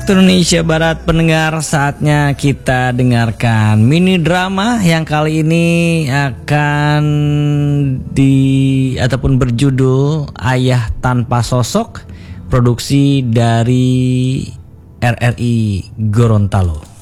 waktu Indonesia Barat, pendengar, saatnya kita dengarkan mini drama yang kali ini akan ataupun berjudul Ayah Tanpa Sosok, produksi dari RRI Gorontalo.